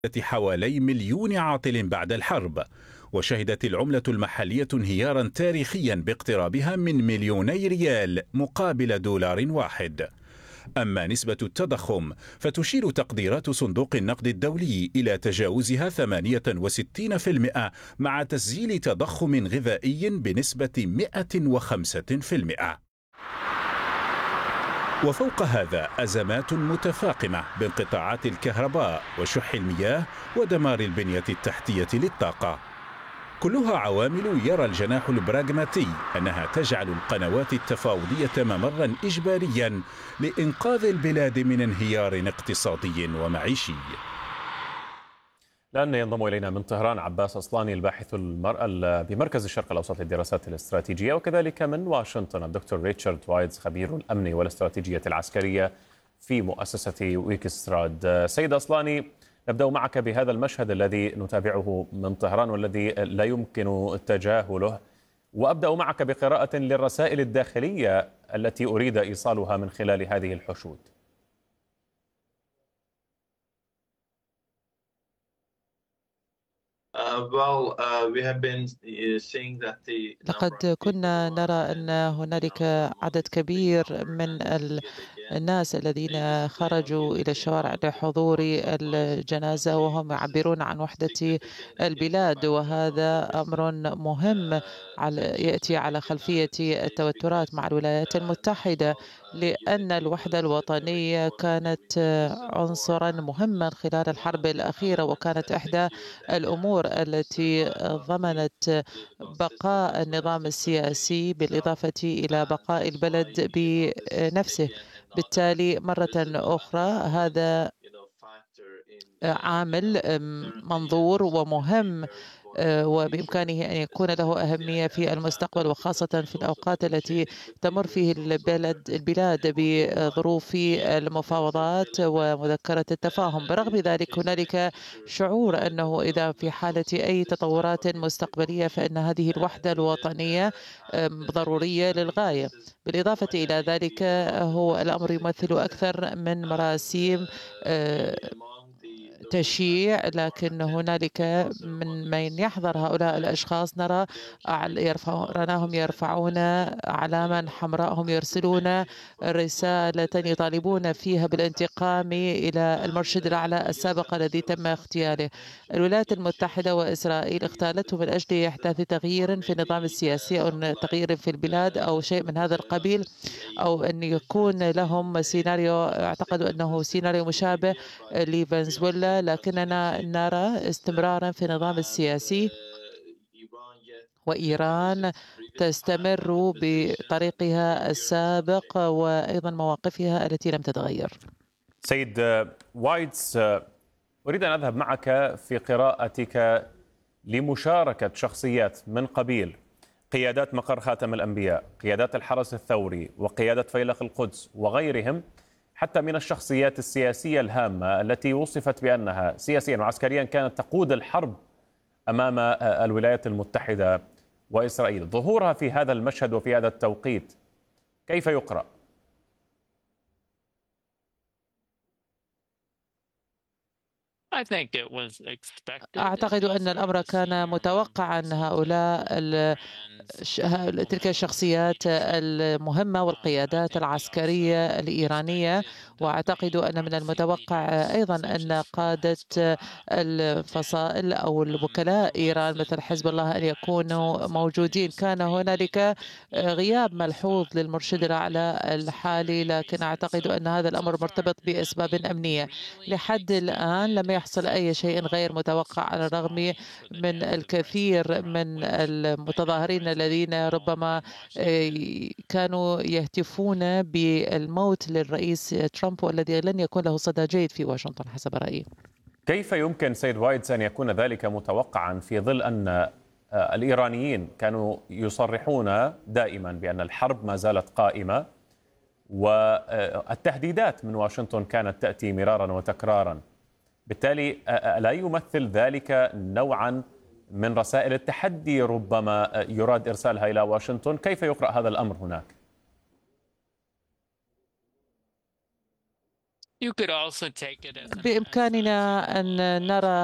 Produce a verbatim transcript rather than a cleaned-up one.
حوالي مليون عاطل بعد الحرب، وشهدت العملة المحلية انهيارا تاريخيا باقترابها من مليوني ريال مقابل دولار واحد. أما نسبة التضخم فتشير تقديرات صندوق النقد الدولي إلى تجاوزها ثمانية وستين بالمئة مع تسجيل تضخم غذائي بنسبة مئة وخمسة بالمئة. وفوق هذا أزمات متفاقمة بانقطاعات الكهرباء وشح المياه ودمار البنية التحتية للطاقة، كلها عوامل يرى الجناح البراغماتي أنها تجعل القنوات التفاوضية ممرا إجباريا لإنقاذ البلاد من انهيار اقتصادي ومعيشي. لأن ينضم إلينا من طهران عباس أصلاني الباحث المرأة بمركز الشرق الأوسط للدراسات الاستراتيجية، وكذلك من واشنطن الدكتور ريتشارد وايتز خبير الأمن والاستراتيجية العسكرية في مؤسسة ويكستراد. سيد أصلاني، نبدأ معك بهذا المشهد الذي نتابعه من طهران والذي لا يمكن تجاهله، وأبدأ معك بقراءة للرسائل الداخلية التي أريد إيصالها من خلال هذه الحشود. لقد كنا نرى أن هنالك عدد كبير من الناس الذين خرجوا إلى الشوارع لحضور الجنازة وهم يعبرون عن وحدة البلاد، وهذا أمر مهم يأتي على خلفية التوترات مع الولايات المتحدة، لأن الوحدة الوطنية كانت عنصرا مهما خلال الحرب الأخيرة، وكانت إحدى الأمور التي ضمنت بقاء النظام السياسي بالإضافة إلى بقاء البلد بنفسه. بالتالي مرة أخرى هذا عامل منظور ومهم وبإمكانه أن يكون له أهمية في المستقبل، وخاصة في الأوقات التي تمر فيه البلد البلاد بظروف المفاوضات ومذكرة التفاهم. برغم ذلك هنالك شعور أنه إذا في حالة أي تطورات مستقبلية فإن هذه الوحدة الوطنية ضرورية للغاية. بالإضافة إلى ذلك هو الأمر يمثل أكثر من مراسيم تشييع، لكن هنالك من من يحضر هؤلاء الأشخاص نرى رناهم يرفعون أعلاما حمراء، هم يرسلون رسالة يطالبون فيها بالانتقام إلى المرشد الأعلى السابق الذي تم اغتياله. الولايات المتحدة وإسرائيل اغتالته من أجل إحداث تغيير في النظام السياسي أو تغيير في البلاد أو شيء من هذا القبيل، أو أن يكون لهم سيناريو أعتقد أنه سيناريو مشابه لفنزويلا، لكننا نرى استمرارا في النظام السياسي، وإيران تستمر بطريقها السابق وأيضا مواقفها التي لم تتغير. سيد وايتس، أريد أن أذهب معك في قراءتك لمشاركة شخصيات من قبيل قيادات مقر خاتم الأنبياء، قيادات الحرس الثوري، وقيادة فيلق القدس وغيرهم، حتى من الشخصيات السياسية الهامة التي وصفت بأنها سياسيا وعسكريا كانت تقود الحرب أمام الولايات المتحدة وإسرائيل. ظهورها في هذا المشهد وفي هذا التوقيت كيف يقرأ؟ أعتقد أن الأمر كان متوقعا. هؤلاء تلك الشخصيات المهمة والقيادات العسكرية الإيرانية، وأعتقد أن من المتوقع أيضا أن قادة الفصائل أو الوكلاء إيران مثل حزب الله أن يكونوا موجودين. كان هنالك غياب ملحوظ للمرشد الأعلى الحالي، لكن أعتقد أن هذا الأمر مرتبط بأسباب أمنية. لحد الآن لم يحصل أي شيء غير متوقع على الرغم من الكثير من المتظاهرين الذين ربما كانوا يهتفون بالموت للرئيس ترامب، والذي لن يكون له صدى جيد في واشنطن حسب رأيي. كيف يمكن سيد وايتس أن يكون ذلك متوقعا في ظل أن الإيرانيين كانوا يصرحون دائما بأن الحرب ما زالت قائمة والتهديدات من واشنطن كانت تأتي مرارا وتكرارا؟ بالتالي لا يمثل ذلك نوعا من رسائل التحدي ربما يراد إرسالها إلى واشنطن؟ كيف يقرأ هذا الأمر هناك؟ بإمكاننا أن نرى